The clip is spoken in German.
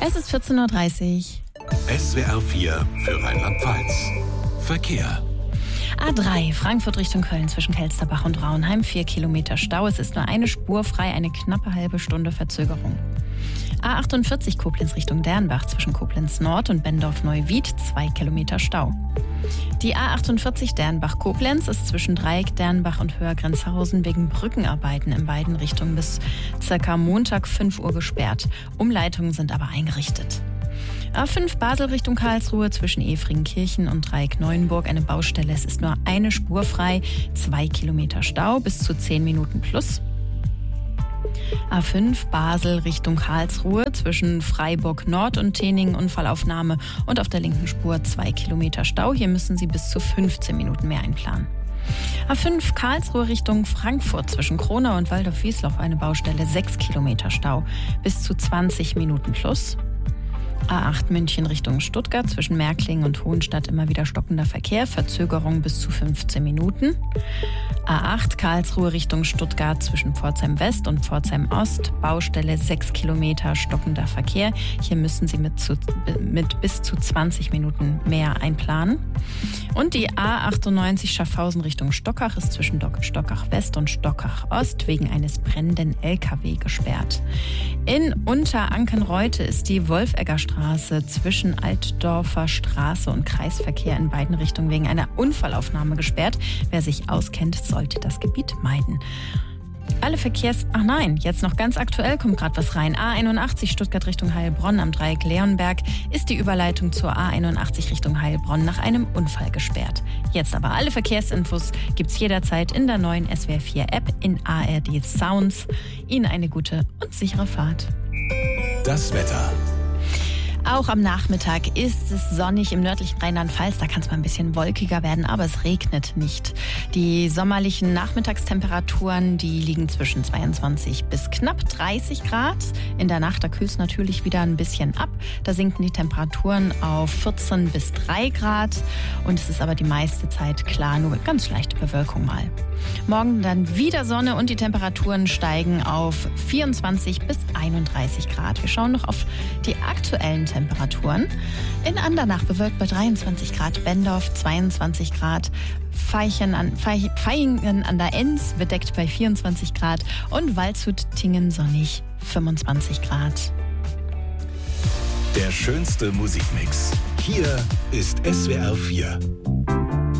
Es ist 14.30 Uhr. SWR 4 für Rheinland-Pfalz. Verkehr. A3, Frankfurt Richtung Köln zwischen Kelsterbach und Rauenheim, 4 Kilometer Stau. Es ist nur eine Spur frei, eine knappe halbe Stunde Verzögerung. A48 Koblenz Richtung Dernbach zwischen Koblenz Nord und Bendorf-Neuwied, 2 Kilometer Stau. Die A48 Dernbach-Koblenz ist zwischen Dreieck, Dernbach und Höher-Grenzhausen wegen Brückenarbeiten in beiden Richtungen bis ca. Montag 5 Uhr gesperrt. Umleitungen sind aber eingerichtet. A5 Basel Richtung Karlsruhe zwischen Efringenkirchen und Dreieck-Neuenburg eine Baustelle. Es ist nur eine Spur frei, 2 Kilometer Stau bis zu 10 Minuten plus. A5 Basel Richtung Karlsruhe zwischen Freiburg Nord und Teningen Unfallaufnahme und auf der linken Spur 2 Kilometer Stau. Hier müssen Sie bis zu 15 Minuten mehr einplanen. A5 Karlsruhe Richtung Frankfurt zwischen Kronau und Waldorf-Wiesloch eine Baustelle, 6 Kilometer Stau bis zu 20 Minuten plus. A8 München Richtung Stuttgart zwischen Märklingen und Hohenstadt immer wieder stockender Verkehr, Verzögerung bis zu 15 Minuten. A8 Karlsruhe Richtung Stuttgart zwischen Pforzheim West und Pforzheim Ost, Baustelle 6 Kilometer stockender Verkehr. Hier müssen Sie mit bis zu 20 Minuten mehr einplanen. Und die A98 Schaffhausen Richtung Stockach ist zwischen Stockach West und Stockach Ost wegen eines brennenden LKW gesperrt. In Unterankenreute ist die Wolfegger Straße zwischen Altdorfer Straße und Kreisverkehr in beiden Richtungen wegen einer Unfallaufnahme gesperrt. Wer sich auskennt, sollte das Gebiet meiden. Jetzt noch ganz aktuell kommt gerade was rein. A81 Stuttgart Richtung Heilbronn am Dreieck Leonberg ist die Überleitung zur A81 Richtung Heilbronn nach einem Unfall gesperrt. Jetzt aber alle Verkehrsinfos gibt's jederzeit in der neuen SWR 4 App in ARD Sounds. Ihnen eine gute und sichere Fahrt. Das Wetter. Auch am Nachmittag ist es sonnig im nördlichen Rheinland-Pfalz. Da kann es mal ein bisschen wolkiger werden, aber es regnet nicht. Die sommerlichen Nachmittagstemperaturen, die liegen zwischen 22 bis knapp 30 Grad. In der Nacht, da kühlt es natürlich wieder ein bisschen ab. Da sinken die Temperaturen auf 14 bis 3 Grad. Und es ist aber die meiste Zeit klar, nur ganz leichte Bewölkung mal. Morgen dann wieder Sonne und die Temperaturen steigen auf 24 bis 31 Grad. Wir schauen noch auf die aktuellen Temperaturen. In Andernach bewölkt bei 23 Grad, Bendorf 22 Grad, Vaihingen an der Enns bedeckt bei 24 Grad und Waldshut-Tingen sonnig 25 Grad. Der schönste Musikmix. Hier ist SWR 4.